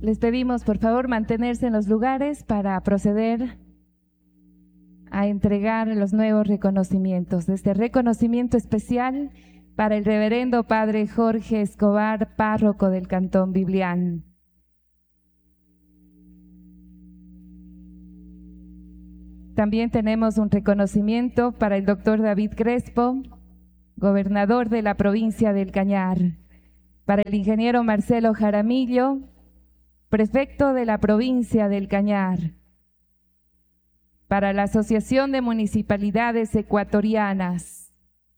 Les pedimos por favor mantenerse en los lugares para proceder a entregar los nuevos reconocimientos. Este reconocimiento especial para el reverendo padre Jorge Escobar, párroco del Cantón Biblián. También tenemos un reconocimiento para el doctor David Crespo, gobernador de la provincia del Cañar, para el ingeniero Marcelo Jaramillo, prefecto de la provincia del Cañar, para la Asociación de Municipalidades Ecuatorianas,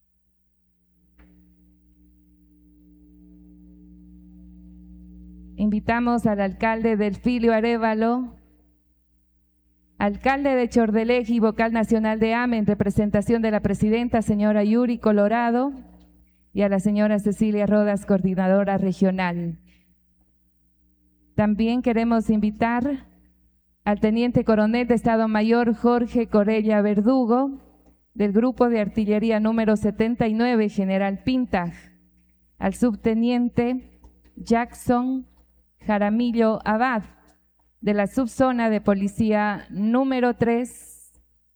invitamos al alcalde Delfilio Arévalo, alcalde de Chordelej y vocal nacional de AME en representación de la presidenta señora Yuri Colorado y a la señora Cecilia Rodas, coordinadora regional. También queremos invitar al teniente coronel de Estado Mayor Jorge Corella Verdugo del Grupo de Artillería número 79, General Pintaj, al subteniente Jackson Jaramillo Abad de la subzona de policía número 3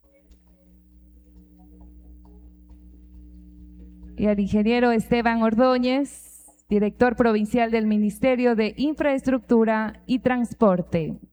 y al ingeniero Esteban Ordóñez, director provincial del Ministerio de Infraestructura y Transporte.